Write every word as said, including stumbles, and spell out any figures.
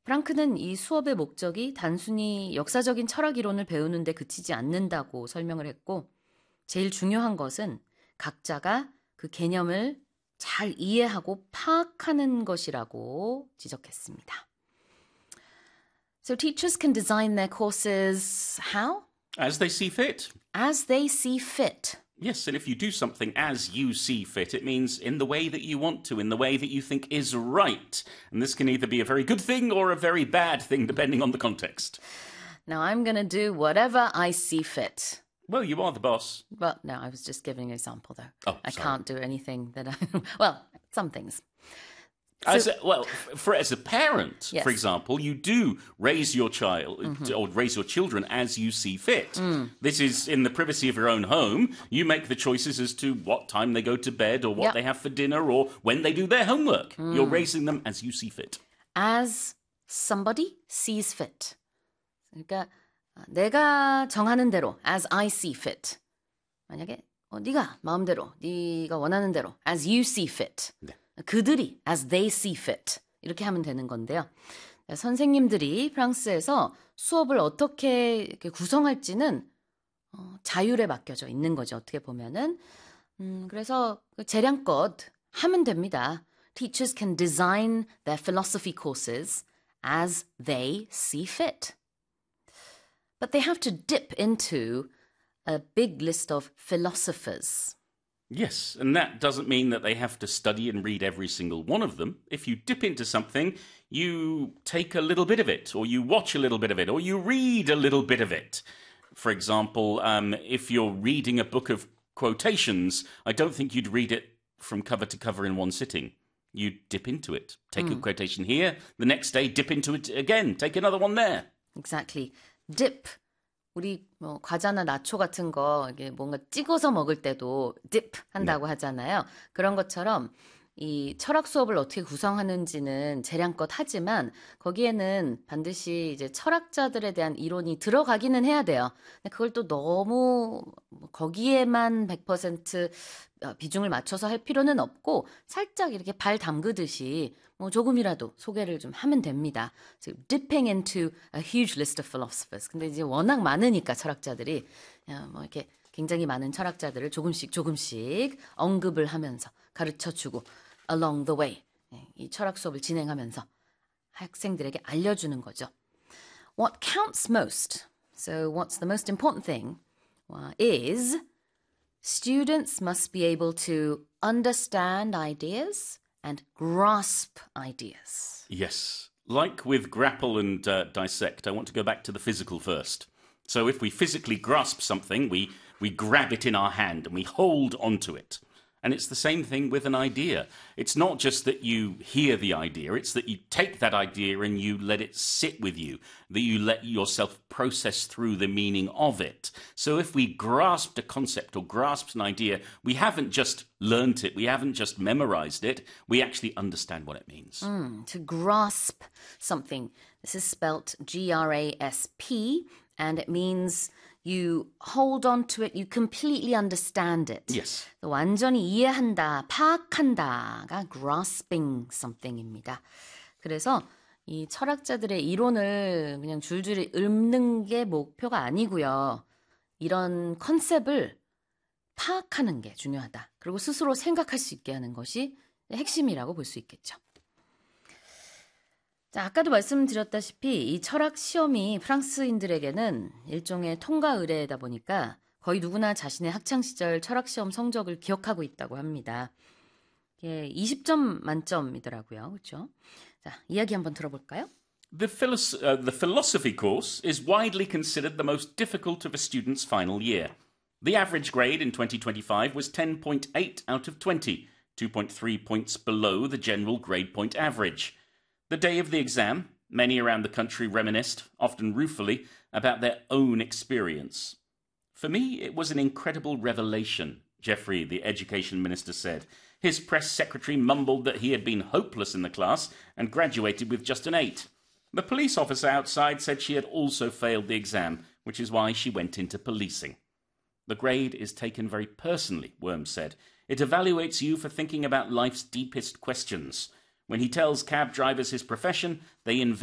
프랑크는 이 수업의 목적이 단순히 역사적인 철학 이론을 배우는 데 그치지 않는다고 설명을 했고 제일 중요한 것은 각자가 그 개념을 잘 이해하고 파악하는 것이라고 지적했습니다. So teachers can design their courses how? As they see fit. As they see fit. Yes, and if you do something as you see fit, it means in the way that you want to, in the way that you think is right. And this can either be a very good thing or a very bad thing, depending on the context. Now I'm going to do whatever I see fit. Well, you are the boss. Well, no, I was just giving an example, though. Oh, I sorry. can't do anything that I... Well, some things. As a, well, for as a parent, Yes. for example, you do raise your child Mm-hmm. or raise your children as you see fit. Mm. This is in the privacy of your own home. You make the choices as to what time they go to bed or what Yep. they have for dinner or when they do their homework. Mm. You're raising them as you see fit. As somebody sees fit. 그러니까 내가 정하는 대로, as I see fit. 만약에 어, 네가 마음대로, 네가 원하는 대로, as you see fit. 네. 그들이 as they see fit. 이렇게 하면 되는 건데요. 선생님들이 프랑스에서 수업을 어떻게 이렇게 구성할지는 어, 자율에 맡겨져 있는 거죠. 어떻게 보면은. 음, 그래서 재량껏 하면 됩니다. Teachers can design their philosophy courses as they see fit. But they have to dip into a big list of philosophers. Yes, and that doesn't mean that they have to study and read every single one of them. If you dip into something, you take a little bit of it, or you watch a little bit of it, or you read a little bit of it. For example, um, if you're reading a book of quotations, I don't think you'd read it from cover to cover in one sitting. You'd dip into it. Take mm. a quotation here, the next day dip into it again, take another one there. Exactly. Dip. 우리 뭐 과자나 나초 같은 거 이게 뭔가 찍어서 먹을 때도 dip 한다고 네. 하잖아요. 그런 것처럼 이 철학 수업을 어떻게 구성하는지는 재량껏 하지만 거기에는 반드시 이제 철학자들에 대한 이론이 들어가기는 해야 돼요. 근데 그걸 또 너무 거기에만 백 퍼센트 비중을 맞춰서 할 필요는 없고 살짝 이렇게 발 담그듯이 뭐 조금이라도 소개를 좀 하면 됩니다. So dipping into a huge list of philosophers. 근데 이제 워낙 많으니까 철학자들이 뭐 이렇게 굉장히 많은 철학자들을 조금씩 조금씩 언급을 하면서 가르쳐주고 along the way 이 철학 수업을 진행하면서 학생들에게 알려주는 거죠. What counts most? So what's the most important thing? Well, is students must be able to understand ideas and grasp ideas. Yes. Like with grapple and uh, dissect, I want to go back to the physical first. So if we physically grasp something, we, we grab it in our hand and we hold onto it. And it's the same thing with an idea. It's not just that you hear the idea, it's that you take that idea and you let it sit with you, that you let yourself process through the meaning of it. So if we grasped a concept or grasped an idea, we haven't just learnt it, we haven't just memorized it, we actually understand what it means. Mm, to grasp something. This is spelt G R A S P, and it means you hold on to it, you completely understand it. Yes. 완전히 이해한다, 파악한다가 grasping something입니다. 그래서 이 철학자들의 이론을 그냥 줄줄이 읊는 게 목표가 아니고요. 이런 컨셉을 파악하는 게 중요하다. 그리고 스스로 생각할 수 있게 하는 것이 핵심이라고 볼 수 있겠죠. 자, 아까도 말씀드렸다시피 이 철학 시험이 프랑스인들에게는 일종의 통과 의례이다 보니까 거의 누구나 자신의 학창시절 철학 시험 성적을 기억하고 있다고 합니다. 이게 이십 점 만점이더라고요. 그렇죠? 자, 이야기 한번 들어볼까요? The, philos- uh, the philosophy course is widely considered the most difficult of a student's final year. The average grade in twenty twenty-five was ten point eight out of twenty, two point three points below the general grade point average. The day of the exam, many around the country reminisced, often ruefully, about their own experience. For me, it was an incredible revelation, Jeffrey, the education minister, said. His press secretary mumbled that he had been hopeless in the class and graduated with just an eight. The police officer outside said she had also failed the exam, which is why she went into policing. The grade is taken very personally, Worms said. It evaluates you for thinking about life's deepest questions. When he tells cab drivers his profession, they invent